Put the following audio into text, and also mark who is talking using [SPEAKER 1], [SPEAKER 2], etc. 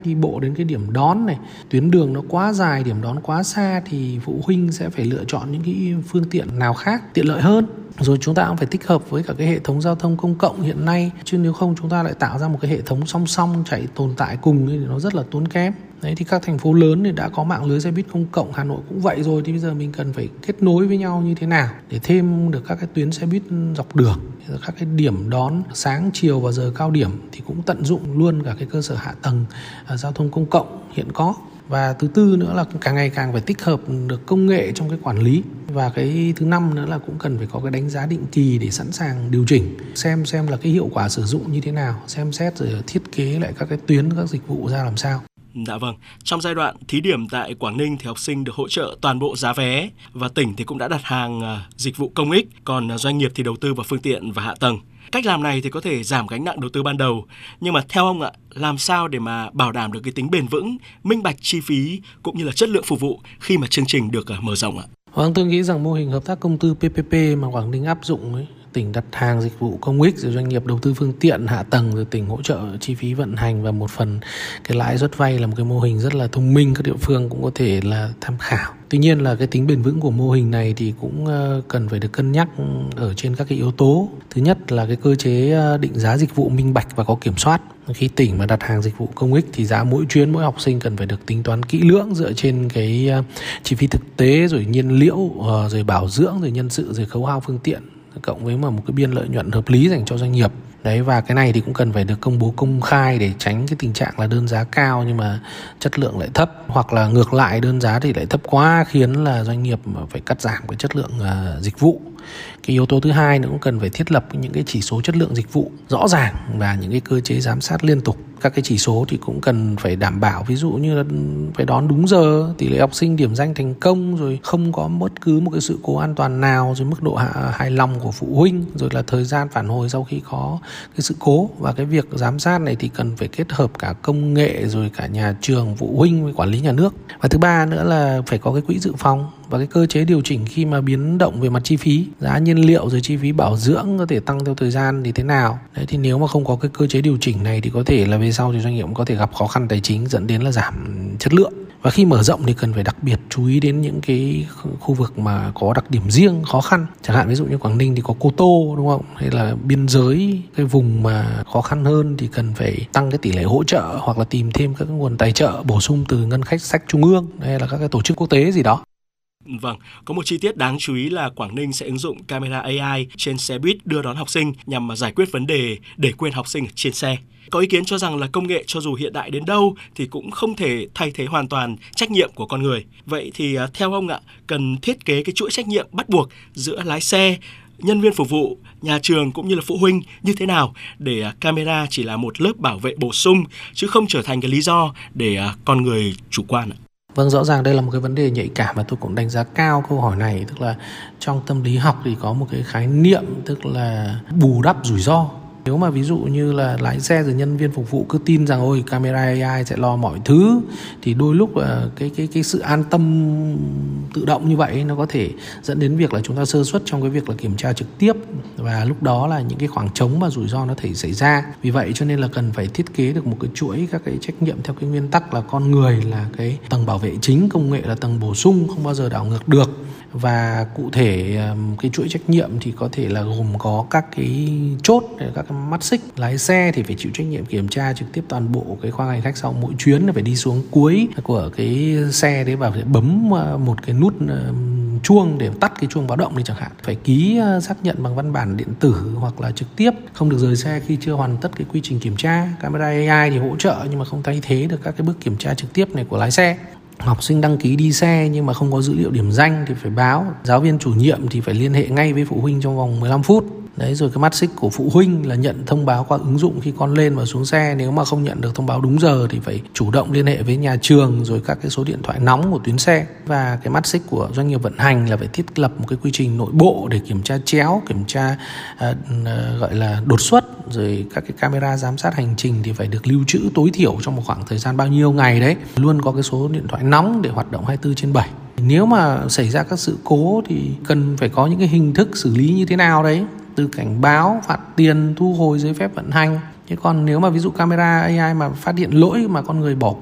[SPEAKER 1] đi bộ đến cái điểm đón này, tuyến đường nó quá dài, điểm đón quá xa thì phụ huynh sẽ phải lựa chọn những cái phương tiện nào khác tiện lợi hơn. Rồi chúng ta cũng phải tích hợp với cả cái hệ thống giao thông công cộng hiện nay, chứ nếu không chúng ta lại tạo ra một cái hệ thống song song chạy tồn tại cùng thì nó rất là tốn kém. Đấy, thì các thành phố lớn thì đã có mạng lưới xe buýt công cộng, Hà Nội cũng vậy rồi, thì bây giờ mình cần phải kết nối với nhau như thế nào để thêm được các cái tuyến xe buýt dọc đường, các cái điểm đón sáng chiều và giờ cao điểm thì cũng tận dụng luôn cả cái cơ sở hạ tầng giao thông công cộng hiện có. Và thứ tư nữa là càng ngày càng phải tích hợp được công nghệ trong cái quản lý. Và cái thứ năm nữa là cũng cần phải có cái đánh giá định kỳ để sẵn sàng điều chỉnh, xem là cái hiệu quả sử dụng như thế nào, xem xét rồi thiết kế lại các cái tuyến, các dịch vụ ra làm sao.
[SPEAKER 2] Dạ vâng, trong giai đoạn thí điểm tại Quảng Ninh thì học sinh được hỗ trợ toàn bộ giá vé và tỉnh thì cũng đã đặt hàng dịch vụ công ích, còn doanh nghiệp thì đầu tư vào phương tiện và hạ tầng. Cách làm này thì có thể giảm gánh nặng đầu tư ban đầu, nhưng mà theo ông ạ, làm sao để mà bảo đảm được cái tính bền vững, minh bạch chi phí cũng như là chất lượng phục vụ khi mà chương trình được mở rộng ạ?
[SPEAKER 1] Vâng, tôi nghĩ rằng mô hình hợp tác công tư PPP mà Quảng Ninh áp dụng ấy, tỉnh đặt hàng dịch vụ công ích, rồi doanh nghiệp đầu tư phương tiện, hạ tầng, rồi tỉnh hỗ trợ chi phí vận hành và một phần cái lãi suất vay là một cái mô hình rất là thông minh, các địa phương cũng có thể là tham khảo. Tuy nhiên là cái tính bền vững của mô hình này thì cũng cần phải được cân nhắc ở trên các cái yếu tố. Thứ nhất là cái cơ chế định giá dịch vụ minh bạch và có kiểm soát. Khi tỉnh mà đặt hàng dịch vụ công ích thì giá mỗi chuyến, mỗi học sinh cần phải được tính toán kỹ lưỡng dựa trên cái chi phí thực tế, rồi nhiên liệu, rồi bảo dưỡng, rồi nhân sự, rồi khấu hao phương tiện, cộng với một cái biên lợi nhuận hợp lý dành cho doanh nghiệp. Đấy, và cái này thì cũng cần phải được công bố công khai để tránh cái tình trạng là đơn giá cao nhưng mà chất lượng lại thấp, hoặc là ngược lại đơn giá thì lại thấp quá khiến là doanh nghiệp phải cắt giảm cái chất lượng dịch vụ. Cái yếu tố thứ hai nữa cũng cần phải thiết lập những cái chỉ số chất lượng dịch vụ rõ ràng và những cái cơ chế giám sát liên tục. Các cái chỉ số thì cũng cần phải đảm bảo, ví dụ như là phải đón đúng giờ, tỷ lệ học sinh điểm danh thành công, rồi không có bất cứ một cái sự cố an toàn nào, rồi mức độ hài lòng của phụ huynh, rồi là thời gian phản hồi sau khi có cái sự cố. Và cái việc giám sát này thì cần phải kết hợp cả công nghệ, rồi cả nhà trường, phụ huynh với quản lý nhà nước. Và thứ ba nữa là phải có cái quỹ dự phòng và cái cơ chế điều chỉnh khi mà biến động về mặt chi phí, giá nhiên liệu, rồi chi phí bảo dưỡng có thể tăng theo thời gian thì thế nào. Đấy, thì nếu mà không có cái cơ chế điều chỉnh này thì có thể là về sau thì doanh nghiệp cũng có thể gặp khó khăn tài chính dẫn đến là giảm chất lượng. Và khi mở rộng thì cần phải đặc biệt chú ý đến những cái khu vực mà có đặc điểm riêng khó khăn. Chẳng hạn ví dụ như Quảng Ninh thì có Cô Tô, đúng không? Hay là biên giới, cái vùng mà khó khăn hơn thì cần phải tăng cái tỷ lệ hỗ trợ hoặc là tìm thêm các nguồn tài trợ bổ sung từ ngân sách trung ương hay là các cái tổ chức quốc tế gì đó.
[SPEAKER 2] Vâng, có một chi tiết đáng chú ý là Quảng Ninh sẽ ứng dụng camera AI trên xe buýt đưa đón học sinh nhằm mà giải quyết vấn đề để quên học sinh trên xe. Có ý kiến cho rằng là công nghệ cho dù hiện đại đến đâu thì cũng không thể thay thế hoàn toàn trách nhiệm của con người. Vậy thì theo ông ạ, cần thiết kế cái chuỗi trách nhiệm bắt buộc giữa lái xe, nhân viên phục vụ, nhà trường cũng như là phụ huynh như thế nào để camera chỉ là một lớp bảo vệ bổ sung chứ không trở thành cái lý do để con người chủ quan ạ?
[SPEAKER 1] Vâng, rõ ràng đây là một cái vấn đề nhạy cảm và tôi cũng đánh giá cao câu hỏi này. Tức là trong tâm lý học thì có một cái khái niệm tức là bù đắp rủi ro. Nếu mà ví dụ như là lái xe rồi nhân viên phục vụ cứ tin rằng ôi camera AI sẽ lo mọi thứ thì đôi lúc là cái sự an tâm tự động như vậy nó có thể dẫn đến việc là chúng ta sơ suất trong cái việc là kiểm tra trực tiếp, và lúc đó là những cái khoảng trống và rủi ro nó thể xảy ra. Vì vậy cho nên là cần phải thiết kế được một cái chuỗi các cái trách nhiệm theo cái nguyên tắc là con người là cái tầng bảo vệ chính, công nghệ là tầng bổ sung, không bao giờ đảo ngược được. Và cụ thể cái chuỗi trách nhiệm thì có thể là gồm có các cái chốt, các cái mắt xích. Lái xe thì phải chịu trách nhiệm kiểm tra trực tiếp toàn bộ cái khoang hành khách sau mỗi chuyến, phải đi xuống cuối của cái xe đấy và phải bấm một cái nút chuông để tắt cái chuông báo động đi chẳng hạn. Phải ký xác nhận bằng văn bản điện tử hoặc là trực tiếp, không được rời xe khi chưa hoàn tất cái quy trình kiểm tra. Camera AI thì hỗ trợ nhưng mà không thay thế được các cái bước kiểm tra trực tiếp này của lái xe. Học sinh đăng ký đi xe nhưng mà không có dữ liệu điểm danh thì phải báo. Giáo viên chủ nhiệm thì phải liên hệ ngay với phụ huynh trong vòng 15 phút. Đấy, rồi cái mắt xích của phụ huynh là nhận thông báo qua ứng dụng khi con lên và xuống xe. Nếu mà không nhận được thông báo đúng giờ thì phải chủ động liên hệ với nhà trường, rồi các cái số điện thoại nóng của tuyến xe. Và cái mắt xích của doanh nghiệp vận hành là phải thiết lập một cái quy trình nội bộ để kiểm tra chéo, kiểm tra gọi là đột xuất. Rồi các cái camera giám sát hành trình thì phải được lưu trữ tối thiểu trong một khoảng thời gian bao nhiêu ngày đấy. Luôn có cái số điện thoại nóng để hoạt động 24/7. Nếu mà xảy ra các sự cố thì cần phải có những cái hình thức xử lý như thế nào đấy, từ cảnh báo, phạt tiền, thu hồi giấy phép vận hành. Thế còn nếu mà ví dụ camera AI mà phát hiện lỗi mà con người bỏ